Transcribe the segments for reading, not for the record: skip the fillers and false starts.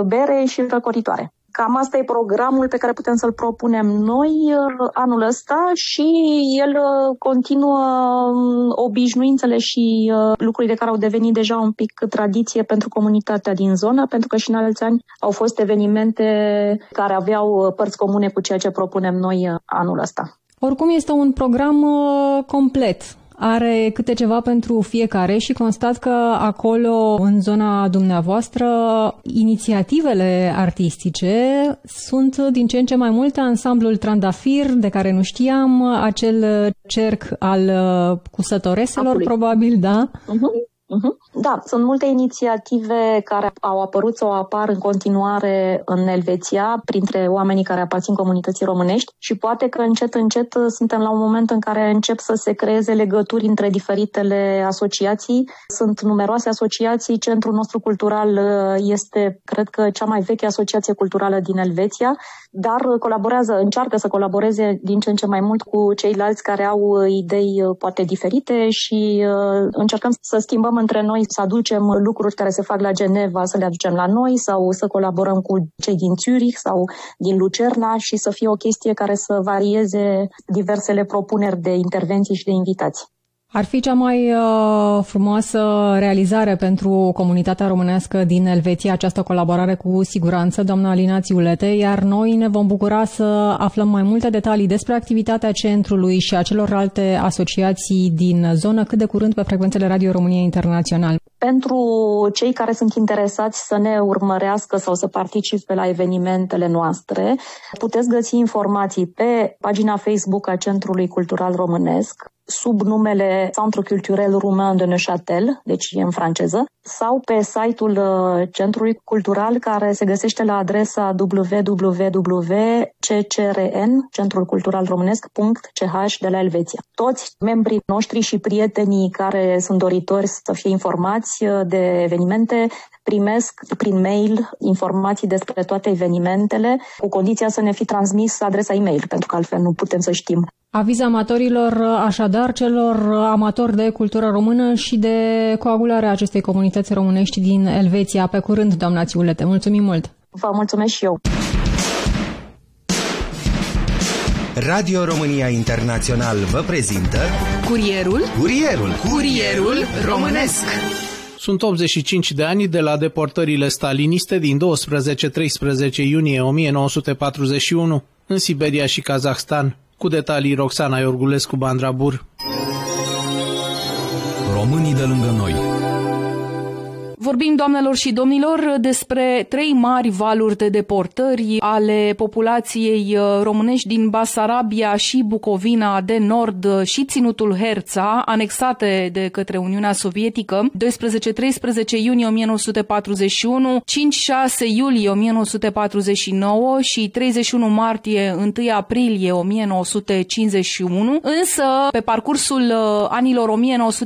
bere și răcoritoare. Cam asta e programul pe care putem să-l propunem noi anul ăsta și el continuă obișnuințele și lucrurile care au devenit deja un pic tradiție pentru comunitatea din zonă, pentru că și în alți ani au fost evenimente care aveau părți comune cu ceea ce propunem noi anul ăsta. Oricum este un program complet. Are câte ceva pentru fiecare și constat că acolo, în zona dumneavoastră, inițiativele artistice sunt din ce în ce mai multe. Ansamblul Trandafir, de care nu știam, acel cerc al cusătoreselor, probabil, da? Da, sunt multe inițiative care au apărut sau apar în continuare în Elveția, printre oamenii care aparțin comunității românești și poate că încet, încet suntem la un moment în care încep să se creeze legături între diferitele asociații. Sunt numeroase asociații, centrul nostru cultural este, cred că, cea mai veche asociație culturală din Elveția, dar încearcă să colaboreze din ce în ce mai mult cu ceilalți care au idei poate diferite și încercăm să schimbăm între noi, să aducem lucruri care se fac la Geneva, să le aducem la noi sau să colaborăm cu cei din Zurich sau din Lucerna și să fie o chestie care să varieze diversele propuneri de intervenții și de invitații. Ar fi cea mai frumoasă realizare pentru comunitatea românească din Elveția, această colaborare cu siguranță, doamna Alina Țiulete, iar noi ne vom bucura să aflăm mai multe detalii despre activitatea centrului și a celorlalte asociații din zonă cât de curând pe frecvențele Radio România Internațional. Pentru cei care sunt interesați să ne urmărească sau să participe la evenimentele noastre, puteți găsi informații pe pagina Facebook a Centrului Cultural Românesc, sub numele Centre Culturel Roumain de Neuchâtel, deci e în franceză, sau pe site-ul Centrului Cultural, care se găsește la adresa www.ccrn, Centrul Cultural Românesc.ch de la Elveția. Toți membrii noștri și prietenii care sunt doritori să fie informați de evenimente primesc prin mail informații despre toate evenimentele, cu condiția să ne fi transmis adresa e-mail, pentru că altfel nu putem să știm. Aviz amatorilor, așadar, celor amatori de cultură română și de coagularea acestei comunități românești din Elveția. Pe curând, doamna Țiulete. Mulțumim mult! Vă mulțumesc și eu! Radio România Internațional vă prezintă Curierul Românesc. Sunt 85 de ani de la deportările staliniste din 12-13 iunie 1941 în Siberia și Kazahstan. Cu detalii Roxana Iorgulescu Bandrabur. Românii de lângă noi. Vorbim, doamnelor și domnilor, despre 3 mari valuri de deportări ale populației românești din Basarabia și Bucovina de Nord și Ținutul Herța, anexate de către Uniunea Sovietică, 12-13 iunie 1941, 5-6 iulie 1949 și 31 martie 1 aprilie 1951, însă pe parcursul anilor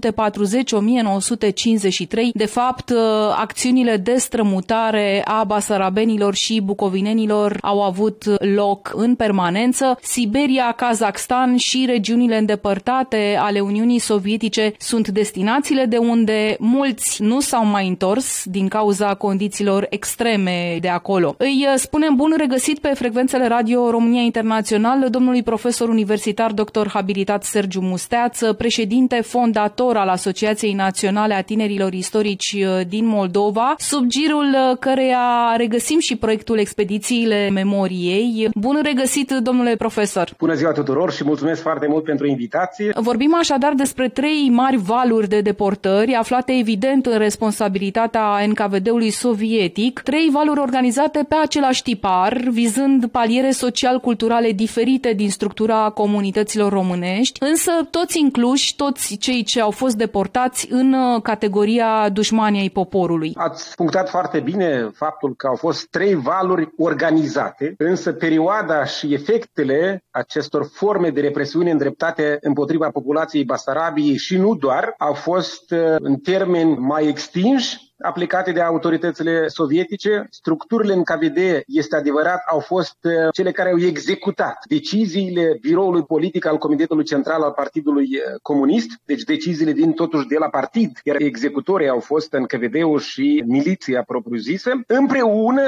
1940-1953, de fapt, acțiunile de strămutare a basarabenilor și bucovinenilor au avut loc în permanență. Siberia, Kazakhstan și regiunile îndepărtate ale Uniunii Sovietice sunt destinațiile de unde mulți nu s-au mai întors din cauza condițiilor extreme de acolo. Îi spunem bun regăsit pe frecvențele Radio România Internațional domnului profesor universitar dr. habilitat Sergiu Musteață, președinte fondator al Asociației Naționale a Tinerilor Istorici din Moldova, sub girul căreia regăsim și proiectul Expedițiile Memoriei. Bun regăsit, domnule profesor! Bună ziua tuturor și mulțumesc foarte mult pentru invitație! Vorbim așadar despre 3 mari valuri de deportări, aflate evident în responsabilitatea NKVD-ului sovietic, 3 valuri organizate pe același tipar, vizând paliere social-culturale diferite din structura comunităților românești, însă toți incluși, toți cei ce au fost deportați în categoria dușmanii ai poporului. Ați punctat foarte bine faptul că au fost 3 valuri organizate, însă perioada și efectele acestor forme de represiune îndreptate împotriva populației Basarabiei și nu doar, au fost în termeni mai extinși, aplicate de autoritățile sovietice. Structurile NKVD, este adevărat, au fost cele care au executat deciziile biroului politic al Comitetului Central al Partidului Comunist, deci deciziile vin totuși de la partid, iar executorii au fost NKVD-ul și miliția propriu-zisă, împreună